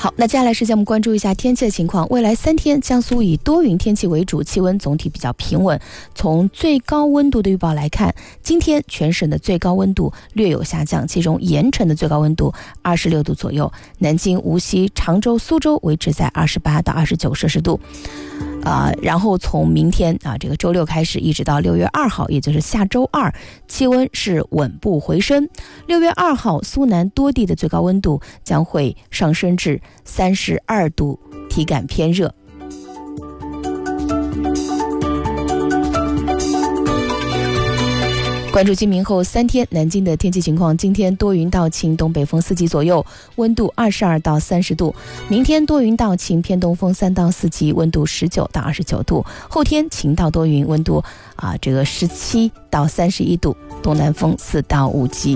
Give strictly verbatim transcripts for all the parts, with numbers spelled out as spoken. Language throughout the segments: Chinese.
好，那接下来时间我们关注一下天气的情况。未来三天江苏以多云天气为主，气温总体比较平稳。从最高温度的预报来看，今天全省的最高温度略有下降，其中盐城的最高温度二十六度左右，南京、无锡、常州、苏州维持在二十八到二十九摄氏度。呃，然后从明天啊，这个周六开始，一直到六月二号，也就是下周二，气温是稳步回升。六月二号，苏南多地的最高温度将会上升至三十二度，体感偏热。关注今明后三天南京的天气情况。今天多云到晴，东北风四级左右，温度二十二到三十度。明天多云到晴，偏东风三到四级，温度十九到二十九度。后天晴到多云，温度啊这个十七到三十一度，东南风四到五级。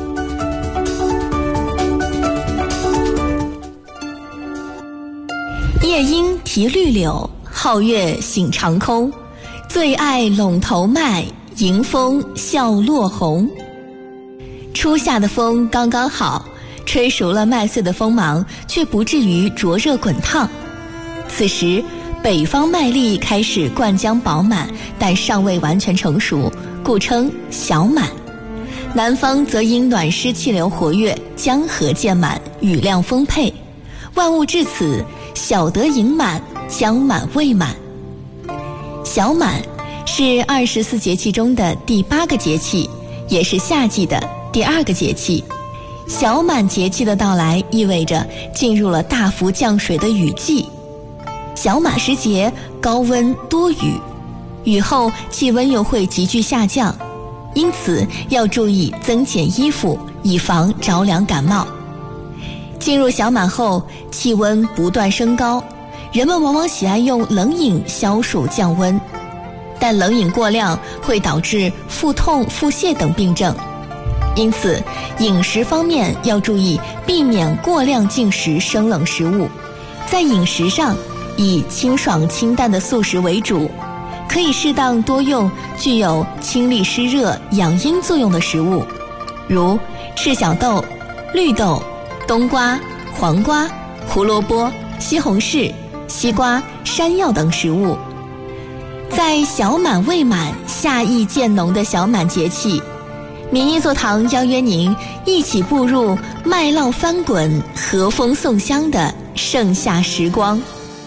夜莺啼绿柳，皓月醒长空。最爱陇头麦，迎风笑落红。初夏的风刚刚好，吹熟了麦穗的锋芒，却不至于灼热滚烫。此时北方麦粒开始灌浆饱满，但尚未完全成熟，故称小满。南方则因暖湿气流活跃，江河渐满，雨量丰沛，万物至此，小得盈满，将满未满。小满是二十四节气中的第八个节气，也是夏季的第二个节气。小满节气的到来，意味着进入了大幅降水的雨季。小满时节高温多雨，雨后气温又会急剧下降，因此要注意增减衣服，以防着凉感冒。进入小满后，气温不断升高，人们往往喜爱用冷饮消暑降温，但冷饮过量会导致腹痛、腹泻等病症。因此饮食方面要注意避免过量进食生冷食物，在饮食上以清爽清淡的素食为主，可以适当多用具有清利湿热、养阴作用的食物，如赤小豆、绿豆、冬瓜、黄瓜、胡萝卜、西红柿、西瓜、山药等食物。在小满未满、夏意渐浓的小满节气，民意座堂邀约您一起步入麦浪翻滚、和风送香的盛夏时光。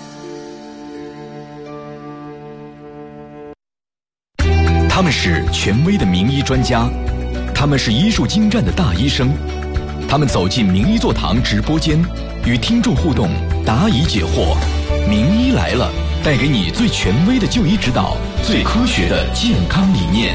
他们是权威的名医专家，他们是医术精湛的大医生，他们走进名医座堂直播间，与听众互动，答疑解惑。名医来了，带给你最权威的就医指导，最科学的健康理念。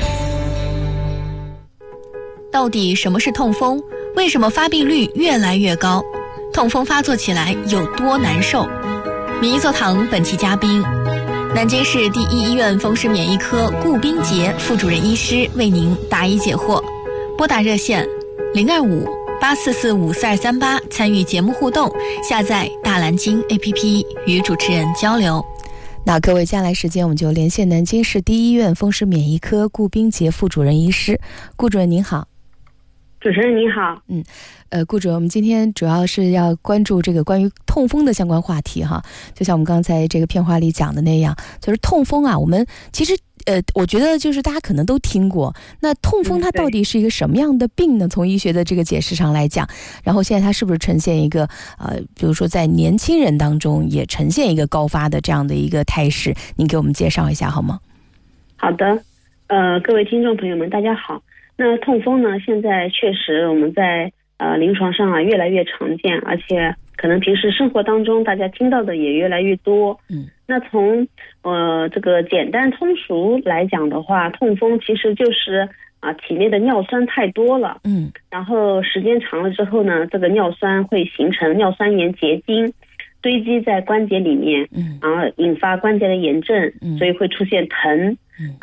到底什么是痛风？为什么发病率越来越高？痛风发作起来有多难受？名医座堂本期嘉宾，南京市第一医院风湿免疫科顾斌杰副主任医师为您答疑解惑。拨打热线零二五八四四五四二三八，参与节目互动，下载大蓝鲸 A P P 与主持人交流。 那各位，接下来时间我们就连线南京市第一医院风湿免疫科顾斌杰副主任医师。顾主任您好。 主持人您好。 嗯，呃，顾主任，我们今天主要是要关注这个关于痛风的相关话题哈。就像我们刚才这个片花里讲的那样，就是痛风啊，我们其实呃，我觉得就是大家可能都听过。那痛风它到底是一个什么样的病呢？从医学的这个解释上来讲，然后现在它是不是呈现一个呃，比如说在年轻人当中也呈现一个高发的这样的一个态势？您给我们介绍一下好吗？ 好的，呃，各位听众朋友们，大家好。那痛风呢，现在确实我们在呃临床上啊越来越常见，而且可能平时生活当中大家听到的也越来越多。嗯，那从呃这个简单通俗来讲的话，痛风其实就是啊体内的尿酸太多了。嗯，然后时间长了之后呢，这个尿酸会形成尿酸盐结晶，堆积在关节里面，嗯，然后引发关节的炎症，嗯，所以会出现疼、